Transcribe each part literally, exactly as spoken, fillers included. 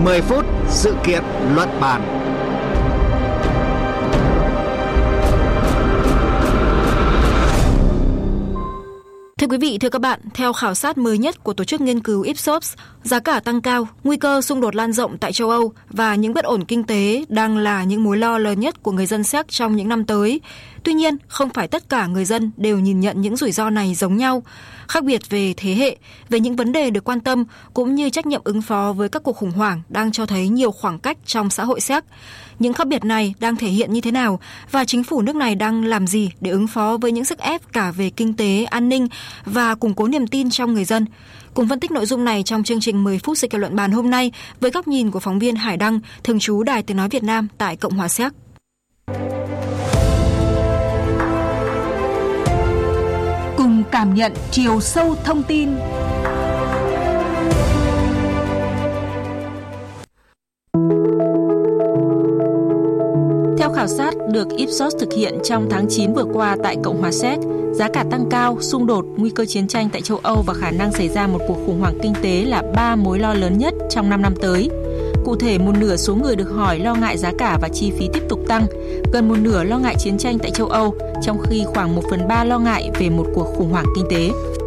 mười phút sự kiện luận bàn. Thưa quý vị, thưa các bạn, theo khảo sát mới nhất của tổ chức nghiên cứu Ipsos, giá cả tăng cao, nguy cơ xung đột lan rộng tại châu Âu và những bất ổn kinh tế đang là những mối lo lớn nhất của người dân Séc trong những năm tới. Tuy nhiên, không phải tất cả người dân đều nhìn nhận những rủi ro này giống nhau. Khác biệt về thế hệ, về những vấn đề được quan tâm cũng như trách nhiệm ứng phó với các cuộc khủng hoảng đang cho thấy nhiều khoảng cách trong xã hội Séc. Những khác biệt này đang thể hiện như thế nào và chính phủ nước này đang làm gì để ứng phó với những sức ép cả về kinh tế, an ninh và củng cố niềm tin trong người dân? Cùng phân tích nội dung này trong chương trình mười phút sự kiện luận bàn hôm nay với góc nhìn của phóng viên Hải Đăng, thường trú Đài Tiếng nói Việt Nam tại Cộng hòa Séc. Cùng cảm nhận chiều sâu thông tin. Theo khảo sát được Ipsos thực hiện trong tháng chín vừa qua tại Cộng hòa Séc, giá cả tăng cao, xung đột, nguy cơ chiến tranh tại châu Âu và khả năng xảy ra một cuộc khủng hoảng kinh tế là ba mối lo lớn nhất trong năm năm tới. Cụ thể, một nửa số người được hỏi lo ngại giá cả và chi phí tiếp tục tăng, gần một nửa lo ngại chiến tranh tại châu Âu, trong khi khoảng một phần ba lo ngại về một cuộc khủng hoảng kinh tế.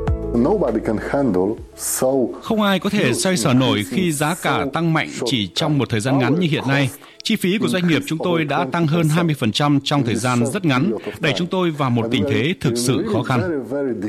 Không ai có thể xoay sở nổi khi giá cả tăng mạnh chỉ trong một thời gian ngắn như hiện nay. Chi phí của doanh nghiệp chúng tôi đã tăng hơn hai mươi phần trăm trong thời gian rất ngắn, đẩy chúng tôi vào một tình thế thực sự khó khăn.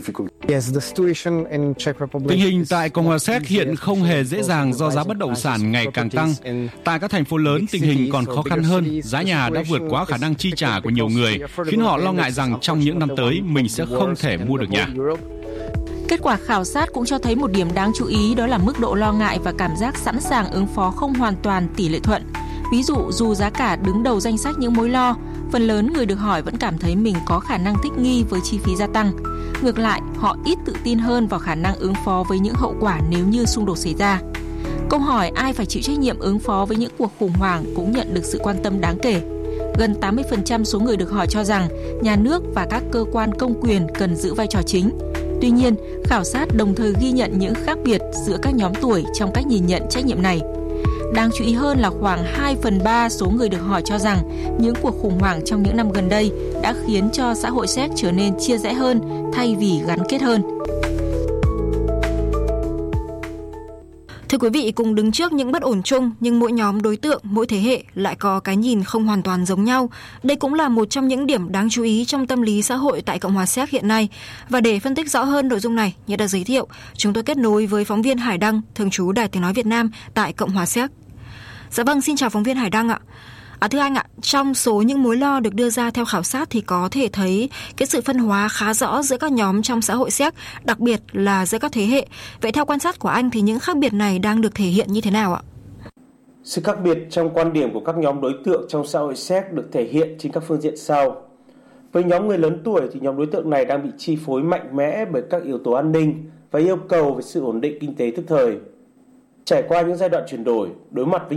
Tình hình tại Cộng hòa Séc hiện không hề dễ dàng do giá bất động sản ngày càng tăng. Tại các thành phố lớn, tình hình còn khó khăn hơn. Giá nhà đã vượt quá khả năng chi trả của nhiều người, khiến họ lo ngại rằng trong những năm tới mình sẽ không thể mua được nhà. Kết quả khảo sát cũng cho thấy một điểm đáng chú ý, đó là mức độ lo ngại và cảm giác sẵn sàng ứng phó không hoàn toàn tỷ lệ thuận. Ví dụ, dù giá cả đứng đầu danh sách những mối lo, phần lớn người được hỏi vẫn cảm thấy mình có khả năng thích nghi với chi phí gia tăng. Ngược lại, họ ít tự tin hơn vào khả năng ứng phó với những hậu quả nếu như xung đột xảy ra. Câu hỏi ai phải chịu trách nhiệm ứng phó với những cuộc khủng hoảng cũng nhận được sự quan tâm đáng kể. Gần tám mươi phần trăm số người được hỏi cho rằng nhà nước và các cơ quan công quyền cần giữ vai trò chính. Tuy nhiên, khảo sát đồng thời ghi nhận những khác biệt giữa các nhóm tuổi trong cách nhìn nhận trách nhiệm này. Đáng chú ý hơn là khoảng hai phần ba số người được hỏi cho rằng những cuộc khủng hoảng trong những năm gần đây đã khiến cho xã hội Séc trở nên chia rẽ hơn thay vì gắn kết hơn. Thưa quý vị, cùng đứng trước những bất ổn chung nhưng mỗi nhóm đối tượng, mỗi thế hệ lại có cái nhìn không hoàn toàn giống nhau. Đây cũng là một trong những điểm đáng chú ý trong tâm lý xã hội tại Cộng hòa Séc hiện nay. Và để phân tích rõ hơn nội dung này, như đã giới thiệu, chúng tôi kết nối với phóng viên Hải Đăng, thường trú Đài Tiếng nói Việt Nam tại Cộng hòa Séc. Dạ vâng, xin chào phóng viên Hải Đăng ạ. À, thưa anh ạ, trong số những mối lo được đưa ra theo khảo sát thì có thể thấy cái sự phân hóa khá rõ giữa các nhóm trong xã hội Séc, đặc biệt là giữa các thế hệ. Vậy theo quan sát của anh thì những khác biệt này đang được thể hiện như thế nào ạ? Sự khác biệt trong quan điểm của các nhóm đối tượng trong xã hội Séc được thể hiện trên các phương diện sau. Với nhóm người lớn tuổi thì nhóm đối tượng này đang bị chi phối mạnh mẽ bởi các yếu tố an ninh và yêu cầu về sự ổn định kinh tế tức thời. Trải qua những giai đoạn chuyển đổi, đối mặt với